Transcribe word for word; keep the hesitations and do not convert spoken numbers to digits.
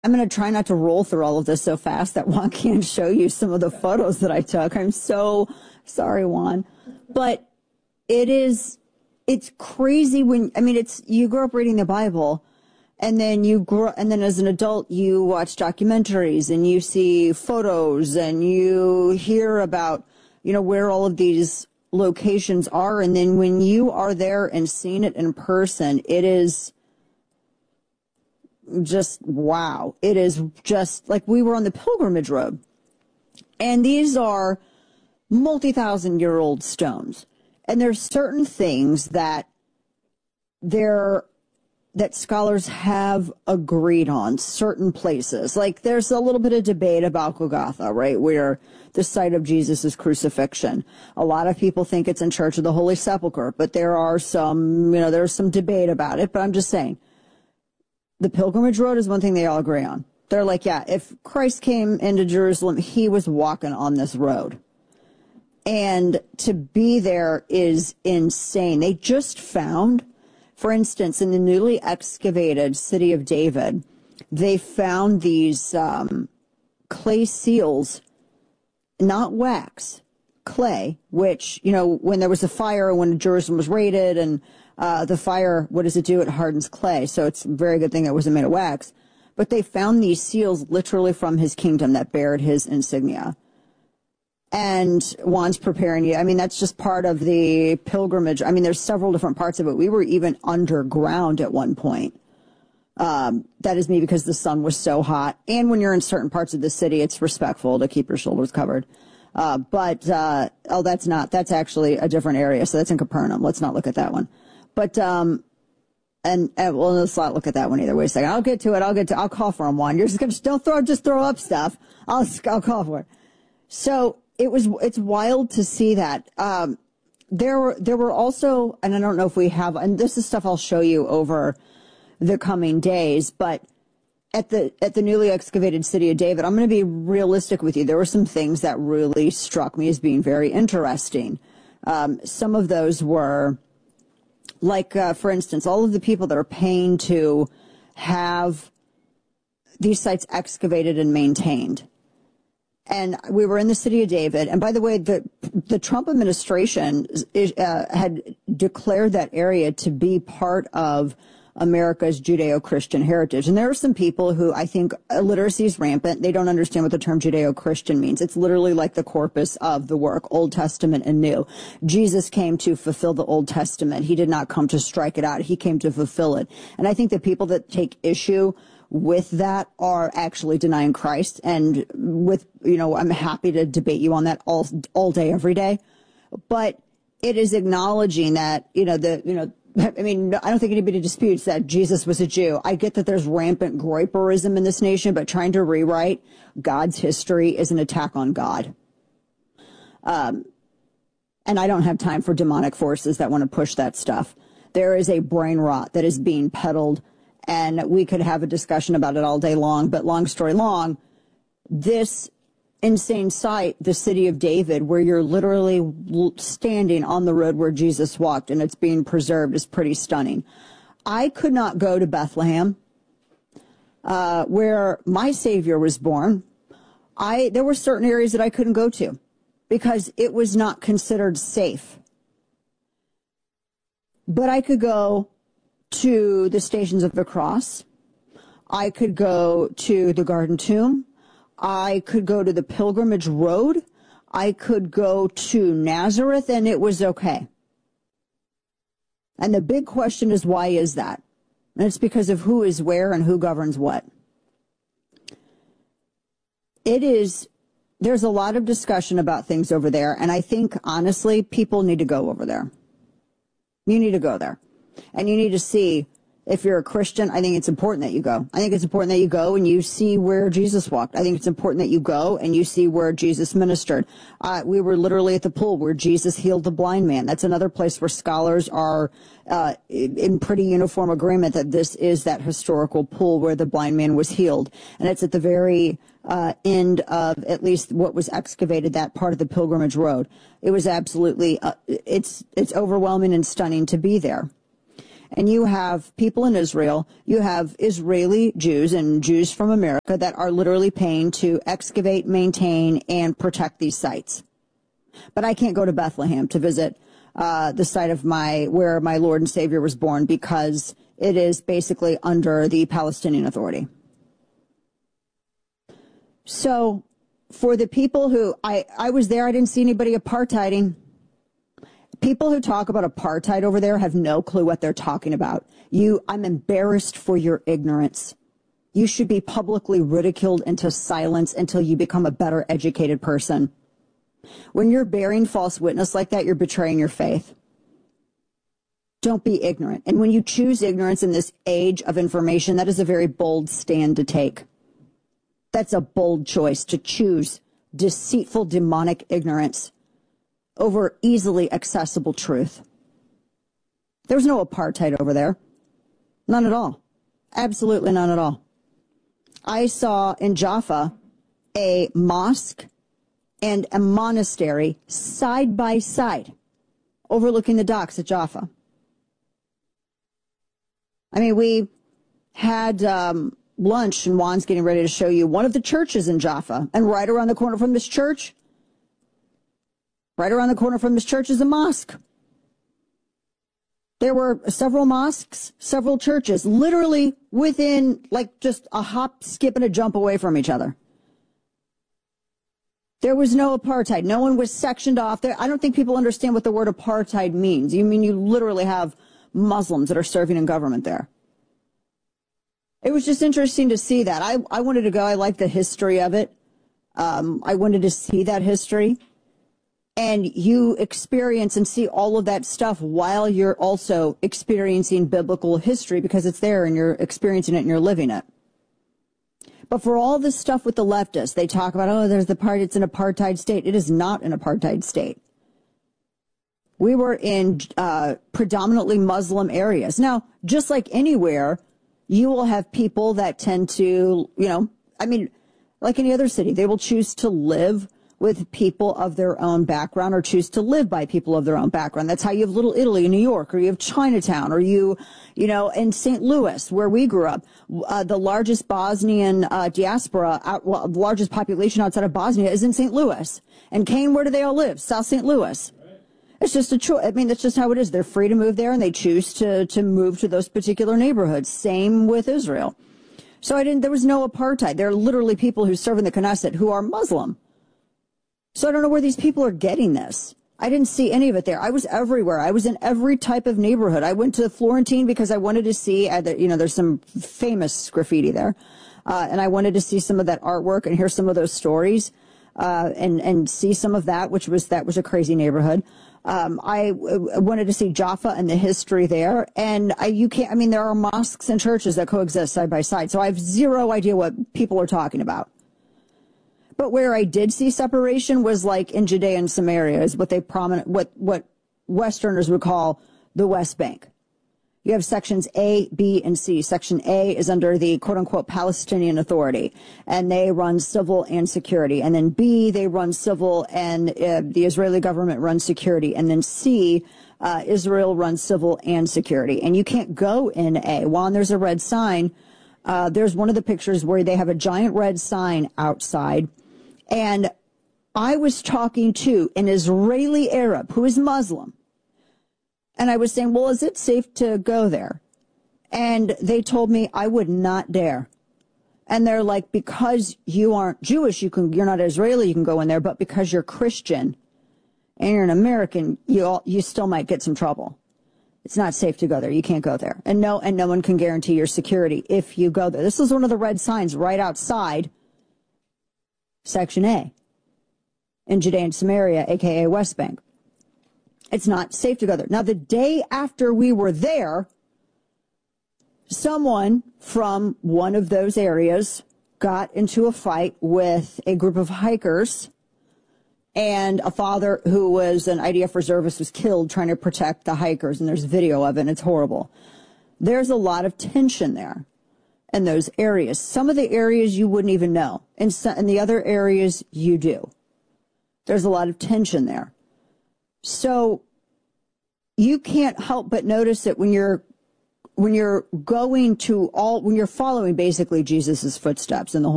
I'm going to try not to roll through all of this so fast that Juan can't show you some of the photos that I took. I'm so sorry, Juan. But it is, it's crazy when, I mean, it's, you grow up reading the Bible, and then you grow, and then as an adult, you watch documentaries and you see photos and you hear about, you know, where all of these locations are. And then when you are there and seeing it in person, it is just wow. It is just like we were on the pilgrimage road, and these are multi-thousand year old stones. And there's certain things that they're, that scholars have agreed on, certain places. Like there's a little bit of debate about Golgotha, right, where the site of Jesus' crucifixion. A lot of people think it's in Church of the Holy Sepulchre, but there are some, you know, there's some debate about it. But I'm just saying, the pilgrimage road is one thing they all agree on. They're like, yeah, if Christ came into Jerusalem, he was walking on this road. And to be there is insane. They just found, for instance, in the newly excavated city of David, they found these um, clay seals, not wax, clay, which, you know, when there was a fire, when Jerusalem was raided, and uh, the fire, what does it do? It hardens clay. So it's a very good thing it wasn't made of wax. But they found these seals literally from his kingdom that bared his insignia. And Juan's preparing you. I mean, that's just part of the pilgrimage. I mean, there's several different parts of it. We were even underground at one point. Um, that is maybe because the sun was so hot. And when you're in certain parts of the city, it's respectful to keep your shoulders covered. Uh, but, uh, oh, that's not, that's actually a different area. So that's in Capernaum. Let's not look at that one. But, um, and, and well, let's not look at that one either. Wait a second. I'll get to it. I'll get to, I'll call for him, Juan. You're just going to, don't throw, just throw up stuff. I'll, I'll call for it. So it was, it's wild to see that. Um, there were, there were also, and I don't know if we have, and this is stuff I'll show you over the coming days, but at the, at the newly excavated city of David, I'm going to be realistic with you. There were some things that really struck me as being very interesting. Um, some of those were, like, uh, for instance, all of the people that are paying to have these sites excavated and maintained. And we were in the city of David. And by the way, the the Trump administration is, uh, had declared that area to be part of America's Judeo-Christian heritage. And there are some people who I think illiteracy is rampant. They don't understand what the term Judeo-Christian means. It's literally like the corpus of the work, Old Testament and New. Jesus came to fulfill the Old Testament. He did not come to strike it out. He came to fulfill it. And I think that people that take issue with that are actually denying Christ. And with, you know, I'm happy to debate you on that all, all day, every day. But it is acknowledging that, you know, the, you know, I mean, I don't think anybody disputes that Jesus was a Jew. I get that there's rampant groyperism in this nation, but trying to rewrite God's history is an attack on God. Um, and I don't have time for demonic forces that want to push that stuff. There is a brain rot that is being peddled, and we could have a discussion about it all day long, but long story long, this insane site, the city of David, where you're literally standing on the road where Jesus walked and it's being preserved, is pretty stunning. I could not go to Bethlehem, uh, where my Savior was born. I, there were certain areas that I couldn't go to because it was not considered safe. But I could go to the Stations of the Cross. I could go to the Garden Tomb. I could go to the Pilgrimage Road. I could go to Nazareth, and it was okay. And the big question is, why is that? And it's because of who is where and who governs what. It is, there's a lot of discussion about things over there, and I think, honestly, people need to go over there. You need to go there. And you need to see, if you're a Christian, I think it's important that you go. I think it's important that you go and you see where Jesus walked. I think it's important that you go and you see where Jesus ministered. Uh, we were literally at the pool where Jesus healed the blind man. That's another place where scholars are uh, in pretty uniform agreement that this is that historical pool where the blind man was healed. And it's at the very uh, end of at least what was excavated, that part of the Pilgrimage Road. It was absolutely, uh, it's it's overwhelming and stunning to be there. And you have people in Israel, you have Israeli Jews and Jews from America that are literally paying to excavate, maintain, and protect these sites. But I can't go to Bethlehem to visit uh, the site of my, where my Lord and Savior was born, because it is basically under the Palestinian Authority. So for the people who, I, I was there, I didn't see anybody apartheiding. People who talk about apartheid over there have no clue what they're talking about. You, I'm embarrassed for your ignorance. You should be publicly ridiculed into silence until you become a better educated person. When you're bearing false witness like that, you're betraying your faith. Don't be ignorant. And when you choose ignorance in this age of information, that is a very bold stand to take. That's a bold choice, to choose deceitful, demonic ignorance over easily accessible truth. There's no apartheid over there. None at all. Absolutely none at all. I saw in Jaffa a mosque and a monastery side by side overlooking the docks at Jaffa. I mean, we had um, lunch, and Juan's getting ready to show you one of the churches in Jaffa. And right around the corner from this church, right around the corner from this church is a mosque. There were several mosques, several churches, literally within like just a hop, skip, and a jump away from each other. There was no apartheid. No one was sectioned off there. I don't think people understand what the word apartheid means. You mean you literally have Muslims that are serving in government there. It was just interesting to see that. I, I wanted to go. I like the history of it. Um, I wanted to see that history. And you experience and see all of that stuff while you're also experiencing biblical history, because it's there and you're experiencing it and you're living it. But for all this stuff with the leftists, they talk about, oh, there's the part, it's an apartheid state. It is not an apartheid state. We were in uh, predominantly Muslim areas. Now, just like anywhere, you will have people that tend to, you know, I mean, like any other city, they will choose to live with people of their own background, or choose to live by people of their own background. That's how you have Little Italy in New York, or you have Chinatown, or you, you know, in Saint Louis, where we grew up, uh, the largest Bosnian uh, diaspora, out, well, the largest population outside of Bosnia is in Saint Louis. And Kane, where do they all live? South Saint Louis. It's just a choice. I mean, that's just how it is. They're free to move there, and they choose to, to move to those particular neighborhoods. Same with Israel. So I didn't, there was no apartheid. There are literally people who serve in the Knesset who are Muslim. So I don't know where these people are getting this. I didn't see any of it there. I was everywhere. I was in every type of neighborhood. I went to Florentine because I wanted to see, uh, the, you know, there's some famous graffiti there. Uh, and I wanted to see some of that artwork and hear some of those stories, uh, and, and see some of that, which was, that was a crazy neighborhood. Um, I w- wanted to see Jaffa and the history there. And I, you can't, I mean, there are mosques and churches that coexist side by side. So I have zero idea what people are talking about. But where I did see separation was like in Judea and Samaria, is what they prominent, what, what Westerners would call the West Bank. You have sections A, B, and C. Section A is under the quote unquote Palestinian Authority, and they run civil and security. And then B, they run civil, and uh, the Israeli government runs security. And then C, uh, Israel runs civil and security. And you can't go in A. While there's a red sign, uh, there's one of the pictures where they have a giant red sign outside. And I was talking to an Israeli Arab who is Muslim. And I was saying, well, is it safe to go there? And they told me I would not dare. And they're like, because you aren't Jewish, you can, you're not Israeli, you can go in there. But because you're Christian and you're an American, you all, you still might get some trouble. It's not safe to go there. You can't go there. And no, and no one can guarantee your security if you go there. This is one of the red signs right outside Section A in Judea and Samaria, a k a. West Bank. It's not safe to go there. Now, the day after we were there, someone from one of those areas got into a fight with a group of hikers, and a father who was an I D F reservist was killed trying to protect the hikers, and there's video of it, and it's horrible. There's a lot of tension there in those areas. Some of the areas you wouldn't even know, and some, in the other areas you do. There's a lot of tension there. So you can't help but notice it when you're when you're going to all, when you're following basically Jesus's footsteps and the